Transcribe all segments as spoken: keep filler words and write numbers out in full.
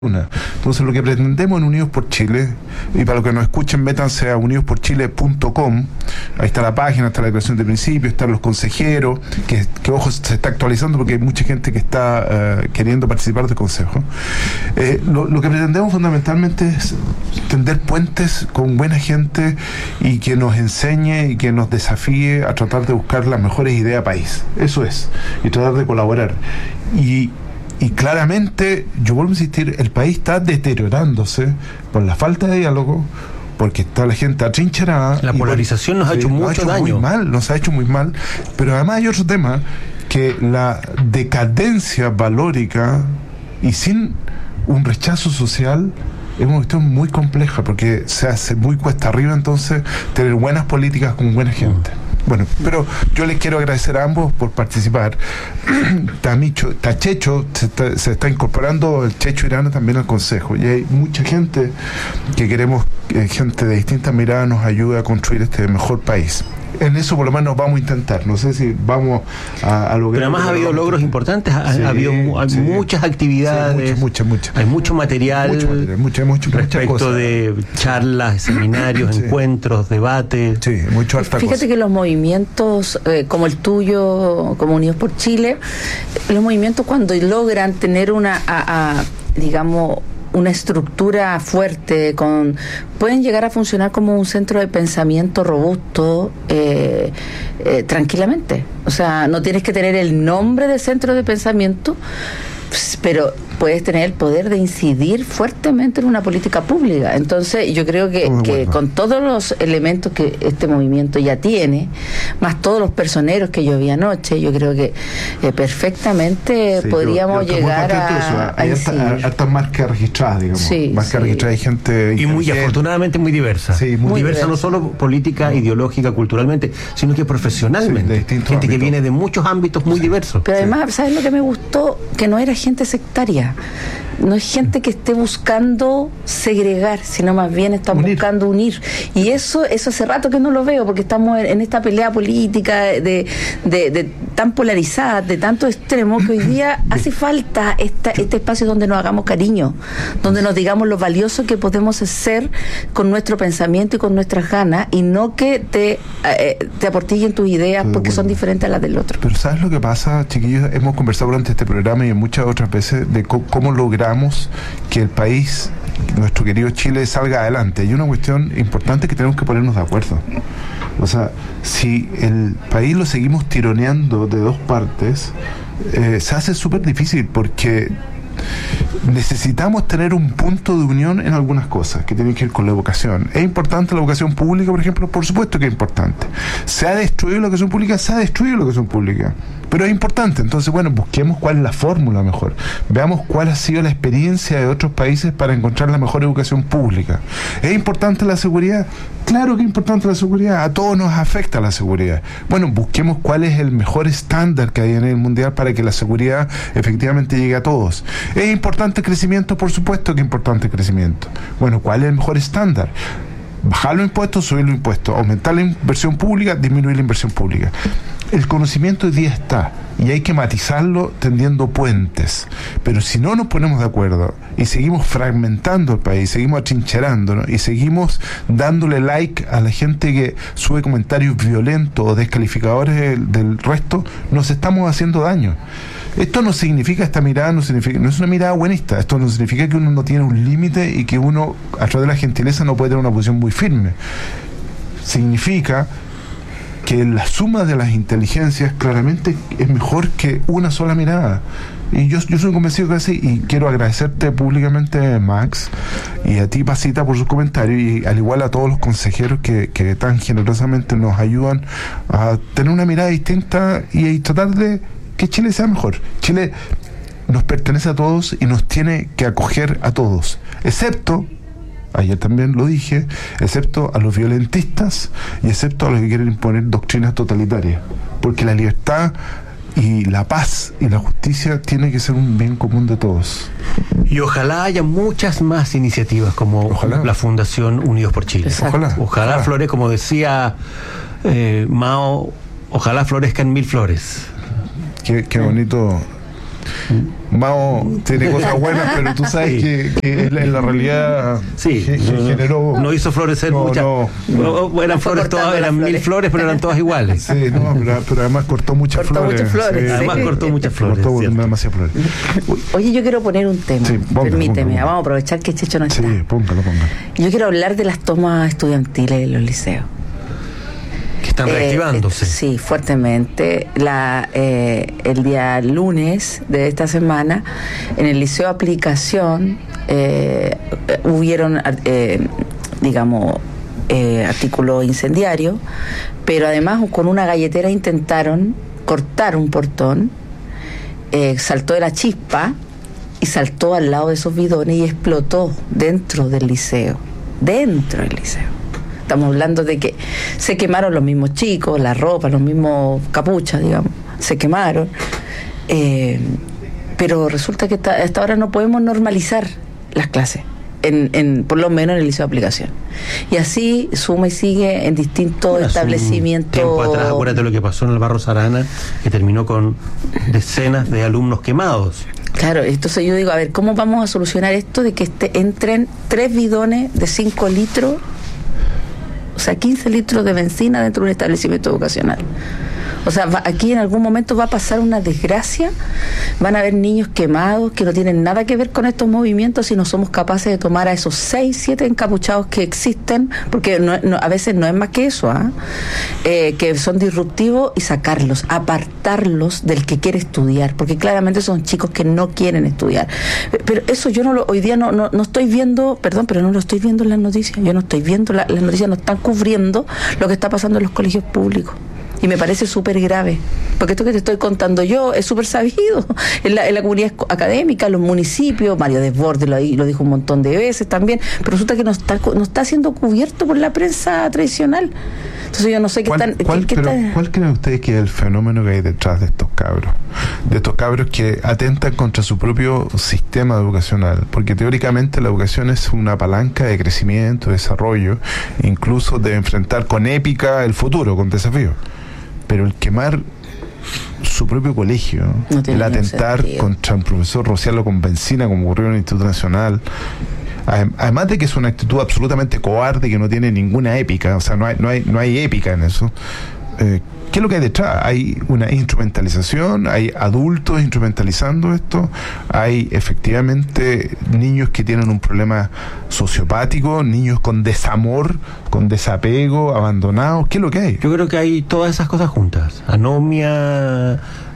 Una. Entonces lo que pretendemos en Unidos por Chile, y para los que nos escuchen, métanse a unidos por chile punto com, ahí está la página, está la declaración de principios, están los consejeros, que, que ojo, se está actualizando porque hay mucha gente que está uh, queriendo participar del consejo. Eh, lo, lo que pretendemos fundamentalmente es tender puentes con buena gente y que nos enseñe y que nos desafíe a tratar de buscar las mejores ideas país. Eso es, y tratar de colaborar. Y Y claramente, yo vuelvo a insistir, el país está deteriorándose por la falta de diálogo, porque está la gente atrincherada. La polarización por, nos ha hecho sí, mucho nos ha hecho daño. Muy mal, nos ha hecho muy mal. Pero además hay otro tema, que la decadencia valórica y sin un rechazo social es una cuestión muy compleja, porque se hace muy cuesta arriba entonces tener buenas políticas con buena gente. Mm. Bueno, pero yo les quiero agradecer a ambos por participar. Tamicho, Tachecho se está, se está incorporando el Checho Irana también al Consejo, y hay mucha gente que queremos, eh, gente de distintas miradas nos ayude a construir este mejor país. En eso por lo menos vamos a intentar. No sé si vamos a, a lograr. Pero además ha habido logros importantes, ha, sí, ha habido hay sí, muchas actividades, sí, muchas, muchas, muchas. Hay mucho material, mucho material mucho, mucho, respecto de charlas, seminarios, sí. encuentros, debates. Sí, mucho harta Fíjate cosa. que los movimientos eh, como el tuyo, como Unidos por Chile, los movimientos cuando logran tener una, a, a, digamos, una estructura fuerte, con pueden llegar a funcionar como un centro de pensamiento robusto eh, eh, tranquilamente. O sea, no tienes que tener el nombre de centro de pensamiento, pues, pero puedes tener el poder de incidir fuertemente en una política pública. Entonces yo creo que, oh, que bueno. con todos los elementos que este movimiento ya tiene, más todos los personeros que yo vi anoche, yo creo que eh, perfectamente sí, podríamos yo, yo llegar a, a incidir. Hay marcas registradas, digamos. Sí, marcas sí. registradas, hay gente y muy afortunadamente muy diversa. Sí, muy, muy diversa, diversa, no solo política, no. ideológica, culturalmente, sino que profesionalmente. Sí, gente ámbitos. que viene de muchos ámbitos muy sí. diversos. Pero además, sí. ¿sabes lo que me gustó? Que no era gente sectaria. No es gente que esté buscando segregar, sino más bien están unir. buscando unir. Y eso eso hace rato que no lo veo, porque estamos en esta pelea política de, de, de tan polarizada, de tanto extremo, que hoy día hace falta esta, este espacio donde nos hagamos cariño, donde nos digamos lo valioso que podemos hacer con nuestro pensamiento y con nuestras ganas, y no que te, eh, te aportillen tus ideas porque bueno. son diferentes a las del otro. Pero ¿sabes lo que pasa, chiquillos? Hemos conversado durante este programa y en muchas otras veces de cómo, cómo logramos que el país, nuestro querido Chile, salga adelante. Hay una cuestión importante que tenemos que ponernos de acuerdo. O sea, si el país lo seguimos tironeando de dos partes, eh, se hace súper difícil, porque necesitamos tener un punto de unión en algunas cosas que tienen que ver con la educación. ¿Es importante la educación pública, por ejemplo? Por supuesto que es importante. ¿Se ha destruido la educación pública? Se ha destruido la educación pública. Pero es importante. Entonces, bueno, busquemos cuál es la fórmula mejor. Veamos cuál ha sido la experiencia de otros países para encontrar la mejor educación pública. ¿Es importante la seguridad? Claro que es importante la seguridad. A todos nos afecta la seguridad. Bueno, busquemos cuál es el mejor estándar que hay en el mundial para que la seguridad efectivamente llegue a todos. ¿Es importante el crecimiento? Por supuesto que es importante el crecimiento. Bueno, ¿cuál es el mejor estándar? Bajar los impuestos, subir los impuestos, aumentar la inversión pública, disminuir la inversión pública. El conocimiento hoy día está, y hay que matizarlo tendiendo puentes. Pero si no nos ponemos de acuerdo y seguimos fragmentando el país, seguimos atrincherándonos y seguimos dándole like a la gente que sube comentarios violentos o descalificadores del, del resto, nos estamos haciendo daño. Esto no significa, esta mirada no significa, no es una mirada buenista. Esto no significa que uno no tiene un límite y que uno, a través de la gentileza, no puede tener una posición muy firme. Significa que la suma de las inteligencias claramente es mejor que una sola mirada. Y yo, yo soy convencido que así, y quiero agradecerte públicamente, Max, y a ti, Pasita, por sus comentarios, y al igual a todos los consejeros que, que tan generosamente nos ayudan a tener una mirada distinta y, y tratar de que Chile sea mejor. Chile nos pertenece a todos y nos tiene que acoger a todos, excepto, ayer también lo dije, excepto a los violentistas y excepto a los que quieren imponer doctrinas totalitarias, porque la libertad y la paz y la justicia tiene que ser un bien común de todos. Y ojalá haya muchas más iniciativas como ojalá. la Fundación Unidos por Chile. Ojalá, ojalá, ojalá. flore, como decía eh, Mao, ojalá florezcan mil flores. Qué, qué bonito Mao tiene cosas buenas, pero tú sabes sí. que, que en la realidad sí, que, que no, generó. No hizo florecer no, muchas. No, no. Eran flores todas, eran flores. mil flores, pero eran todas iguales. Sí, no, pero, pero además cortó muchas cortó flores. Muchas flores sí. Además cortó muchas flores. Cortó demasiadas flores. Oye, yo quiero poner un tema. Sí, póngalo, permíteme, póngalo. Vamos a aprovechar que Checho no está. Sí, póngalo, póngalo. Yo quiero hablar de las tomas estudiantiles en los liceos. Que están reactivándose. Eh, sí, fuertemente. La, eh, el día lunes de esta semana, en el Liceo Aplicación, eh, hubieron, eh, digamos, eh, artículos incendiarios, pero además con una galletera intentaron cortar un portón, eh, saltó de la chispa y saltó al lado de esos bidones y explotó dentro del liceo. Dentro del liceo. Estamos hablando de que se quemaron los mismos chicos, la ropa, los mismos capuchas, digamos, se quemaron. Eh, pero resulta que hasta, hasta ahora no podemos normalizar las clases, en, en, por lo menos en el liceo de aplicación. Y así suma y sigue en distintos bueno, establecimientos. Tiempo atrás, acuérdate lo que pasó en el Barros Arana, que terminó con decenas de alumnos quemados. Claro, entonces yo digo, a ver, ¿cómo vamos a solucionar esto de que este, entren tres bidones de cinco litros? O sea, quince litros de benzina dentro de un establecimiento educacional. O sea, va, aquí en algún momento va a pasar una desgracia, van a haber niños quemados que no tienen nada que ver con estos movimientos si no somos capaces de tomar a esos seis, siete encapuchados que existen, porque no, no, a veces no es más que eso, ¿eh? Eh, que son disruptivos y sacarlos, apartarlos del que quiere estudiar, porque claramente son chicos que no quieren estudiar. Pero eso yo no lo, hoy día no, no, no estoy viendo, perdón, pero no lo estoy viendo en las noticias, yo no estoy viendo, la, las noticias no están cubriendo lo que está pasando en los colegios públicos. Y me parece súper grave, porque esto que te estoy contando yo es súper sabido en la, en la comunidad académica, en los municipios. Mario Desbordes lo, lo dijo un montón de veces también, pero resulta que no está, no está siendo cubierto por la prensa tradicional. Entonces yo no sé qué ¿Cuál, están... ¿cuál, qué, qué pero, está... ¿Cuál creen ustedes que es el fenómeno que hay detrás de estos cabros? De estos cabros que atentan contra su propio sistema educacional, porque teóricamente la educación es una palanca de crecimiento, de desarrollo, incluso de enfrentar con épica el futuro, con desafíos. Pero el quemar su propio colegio, no el atentar contra un profesor, rociarlo con benzina, como ocurrió en el Instituto Nacional, además de que es una actitud absolutamente cobarde que no tiene ninguna épica, o sea, no hay, no hay, no hay épica en eso. Eh, ¿Qué es lo que hay detrás? Hay una instrumentalización, hay adultos instrumentalizando esto, hay efectivamente niños que tienen un problema sociopático, niños con desamor, con desapego, abandonados. ¿Qué es lo que hay? Yo creo que hay todas esas cosas juntas. Anomia,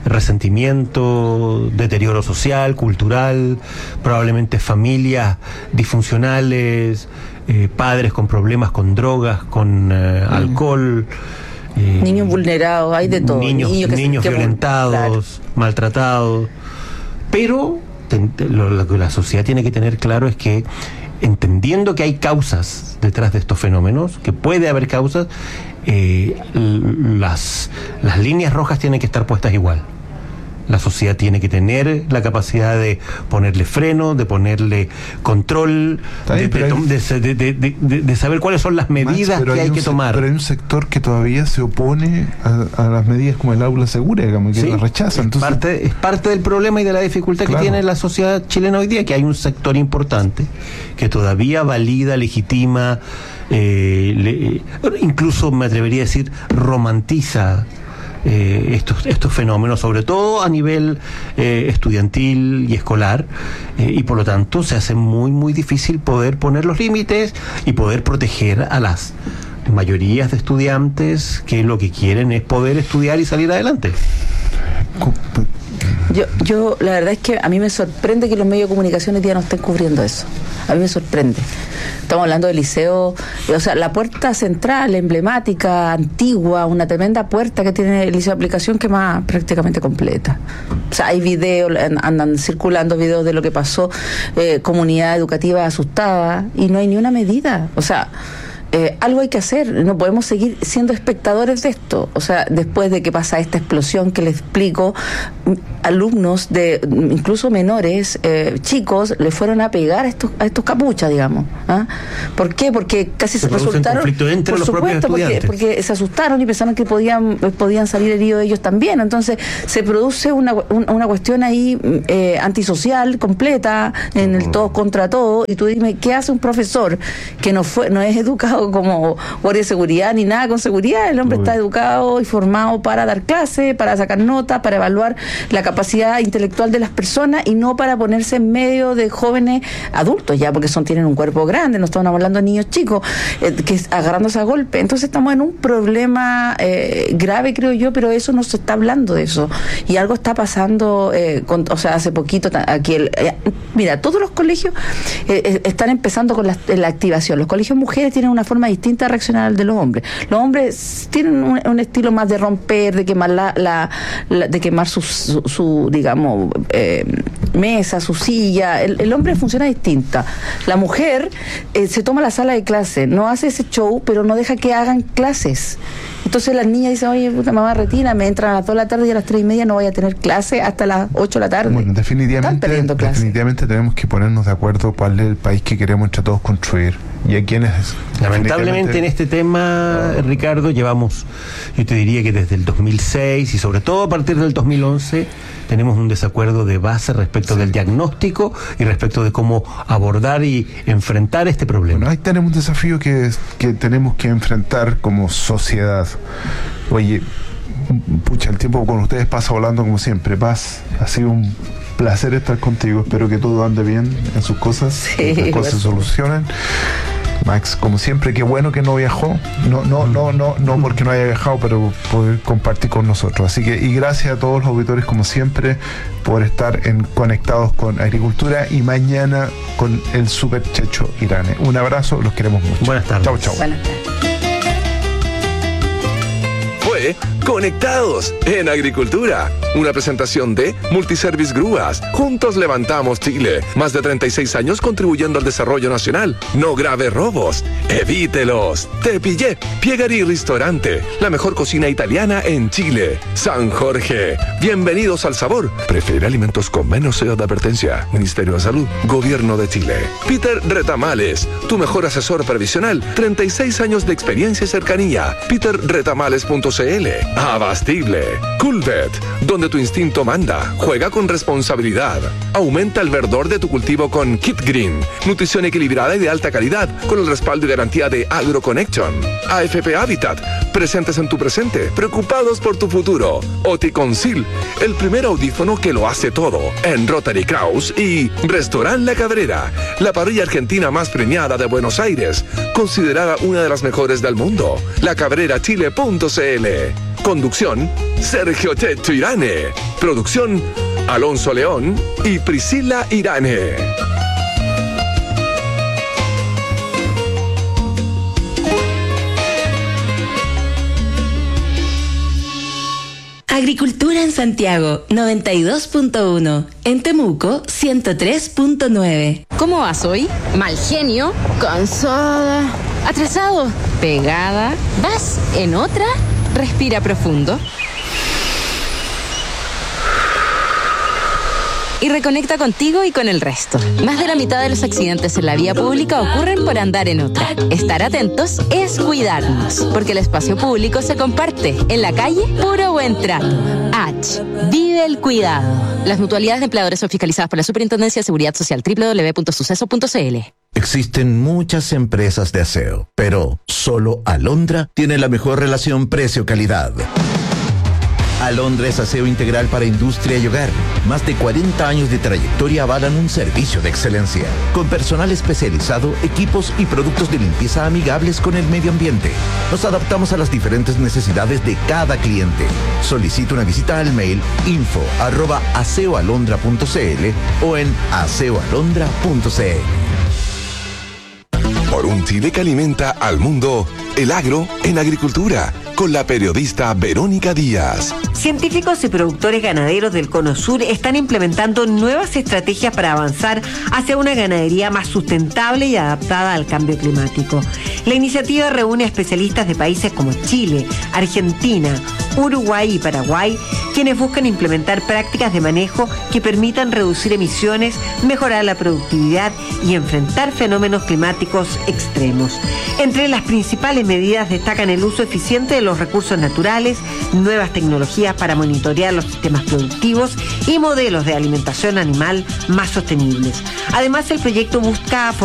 resentimiento, deterioro social, cultural, probablemente familias disfuncionales, eh, padres con problemas con drogas, con eh, alcohol. Eh, niños vulnerados, hay de todo. Niños, niños, que niños se, violentados, claro. maltratados. Pero te, te, lo, lo que la sociedad tiene que tener claro es que, entendiendo que hay causas detrás de estos fenómenos, que puede haber causas, eh, las, las líneas rojas tienen que estar puestas igual. La sociedad tiene que tener la capacidad de ponerle freno, de ponerle control, bien, de, de, de, de, de, de, de saber cuáles son las medidas Max, que hay, hay que tomar. Pero hay un sector que todavía se opone a, a las medidas como el aula segura, como que sí, las rechaza. Entonces, es, parte, es parte del problema y de la dificultad claro. que tiene la sociedad chilena hoy día, que hay un sector importante que todavía valida, legitima, eh, le, incluso me atrevería a decir, romantiza Eh, estos, estos fenómenos, sobre todo a nivel eh, estudiantil y escolar, eh, y por lo tanto se hace muy muy difícil poder poner los límites y poder proteger a las mayorías de estudiantes que lo que quieren es poder estudiar y salir adelante. Yo, yo la verdad es que a mí me sorprende que los medios de comunicación hoy día no estén cubriendo eso. A mí me sorprende. Estamos hablando del liceo, o sea, la puerta central, emblemática, antigua, una tremenda puerta que tiene el liceo de aplicación que más prácticamente completa. O sea, hay videos, andan circulando videos de lo que pasó, eh, comunidad educativa asustada, y no hay ni una medida. O sea, eh, algo hay que hacer, no podemos seguir siendo espectadores de esto. O sea, después de que pasa esta explosión que les explico, alumnos de incluso menores, eh, chicos, le fueron a pegar a estos, a estos capuchas, digamos. ¿Ah? ¿Por qué? Porque casi se, se resultaron... conflicto entre por los supuesto, propios porque, porque se asustaron y pensaron que podían, podían salir heridos ellos también. Entonces, se produce una, una, una cuestión ahí eh, antisocial completa, en el todo contra todo, y tú dime, ¿qué hace un profesor que no fue no es educado como guardia de seguridad ni nada con seguridad? El hombre Uy. está educado y formado para dar clases, para sacar notas, para evaluar la capacidad intelectual de las personas y no para ponerse en medio de jóvenes adultos ya, porque son tienen un cuerpo grande, no estamos hablando de niños chicos, eh, que agarrándose a golpe. Entonces estamos en un problema eh, grave, creo yo, pero eso no se está hablando de eso. Y algo está pasando, eh, con, o sea, hace poquito aquí, el, eh, mira, todos los colegios eh, están empezando con la, la activación. Los colegios mujeres tienen una forma distinta de reaccionar al de los hombres. Los hombres tienen un, un estilo más de romper, de quemar la, la, la de quemar su, su, su digamos, eh, mesa, su silla. El, el hombre funciona distinta. La mujer eh, se toma la sala de clase, no hace ese show, pero no deja que hagan clases. Entonces las niñas dicen, oye, puta mamá, retina, me entran a las dos de la tarde y a las tres y media no voy a tener clase hasta las ocho de la tarde. Bueno, definitivamente, definitivamente tenemos que ponernos de acuerdo cuál es el país que queremos entre todos construir. Y a quienes... Lamentablemente en este tema, oh. Ricardo, llevamos, yo te diría que desde el dos mil seis y sobre todo a partir del dos mil once, tenemos un desacuerdo de base respecto sí. del diagnóstico y respecto de cómo abordar y enfrentar este problema. Bueno, ahí tenemos un desafío que, que tenemos que enfrentar como sociedad. Oye, pucha, el tiempo con ustedes pasa volando como siempre. Paz, ha sido un placer estar contigo. Espero que todo ande bien en sus cosas, sí, que las cosas se solucionen. Max, como siempre, qué bueno que no viajó, no, no, no, no, no porque no haya viajado, pero poder compartir con nosotros. Así que, y gracias a todos los auditores, como siempre, por estar en Conectados con Agricultura y mañana con el Super Checho Irane. Un abrazo, los queremos mucho. Buenas tardes. Chau, chau. Buenas tardes. Fue Conectados en Agricultura, una presentación de Multiservice Grúas. Juntos levantamos Chile. Más de treinta y seis años contribuyendo al desarrollo nacional. No grave robos, evítelos. Te pillé. Piegari Restaurante, la mejor cocina italiana en Chile. San Jorge, bienvenidos al sabor. Prefiere alimentos con menos sellos de advertencia. Ministerio de Salud, Gobierno de Chile. Peter Retamales, tu mejor asesor previsional. treinta y seis años de experiencia y cercanía. peter retamales punto c l. Abastible. Coolvet, donde tu instinto manda. Juega con responsabilidad. Aumenta el verdor de tu cultivo con Kit Green. Nutrición equilibrada y de alta calidad, con el respaldo y garantía de AgroConnection. A F P Habitat, presentes en tu presente, preocupados por tu futuro. Oticonsil, el primer audífono que lo hace todo, en Rotary Kraus. Y Restaurant La Cabrera, la parrilla argentina más premiada de Buenos Aires, considerada una de las mejores del mundo. la cabrera chile punto c l. Conducción, Sergio Checho Irane. Producción, Alonso León y Priscila Irane. Agricultura en Santiago, noventa y dos punto uno. En Temuco, ciento tres punto nueve. ¿Cómo vas hoy? Mal genio, cansada, atrasado, pegada. ¿Vas en otra? Respira profundo. Y reconecta contigo y con el resto. Más de la mitad de los accidentes en la vía pública ocurren por andar en otra. Estar atentos es cuidarnos, porque el espacio público se comparte. En la calle, puro buen trato. H. Vive el cuidado. Las mutualidades de empleadores son fiscalizadas por la Superintendencia de Seguridad Social. doble u doble u doble u punto suceso punto c l. Existen muchas empresas de aseo, pero solo Alondra tiene la mejor relación precio-calidad. Alondra es aseo integral para industria y hogar. Más de cuarenta años de trayectoria avalan un servicio de excelencia, con personal especializado, equipos y productos de limpieza amigables con el medio ambiente. Nos adaptamos a las diferentes necesidades de cada cliente. Solicita una visita al mail info arroba aseoalondra punto c l o en aseoalondra punto c l. Por un Chile que alimenta al mundo, el agro en agricultura, con la periodista Verónica Díaz. Científicos y productores ganaderos del Cono Sur están implementando nuevas estrategias para avanzar hacia una ganadería más sustentable y adaptada al cambio climático. La iniciativa reúne a especialistas de países como Chile, Argentina, Uruguay y Paraguay, quienes buscan implementar prácticas de manejo que permitan reducir emisiones, mejorar la productividad y enfrentar fenómenos climáticos extremos. Entre las principales medidas destacan el uso eficiente de los recursos naturales, nuevas tecnologías para monitorear los sistemas productivos y modelos de alimentación animal más sostenibles. Además, el proyecto busca